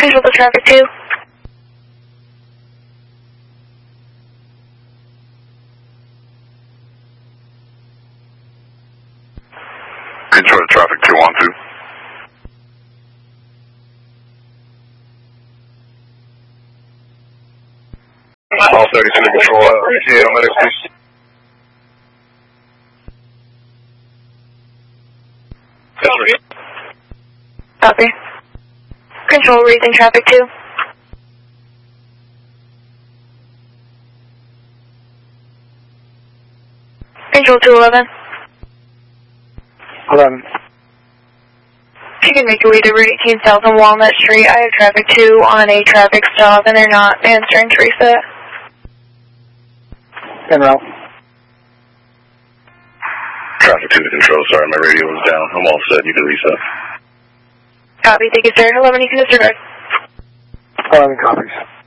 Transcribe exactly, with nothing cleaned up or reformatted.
Control the traffic two. Control traffic two one two. All thirty-two to control. Uh, yeah, I'm at please. Copy. Control raising traffic two. Control two eleven. eleven. If you can make your way to Route eighteen South on Walnut Street, I have traffic two on a traffic stop and they're not answering to reset. En route. Traffic two to control, sorry, my radio was down. I'm all set, you can reset. Copy, thank you sir. eleven, you can disregard. eleven copies.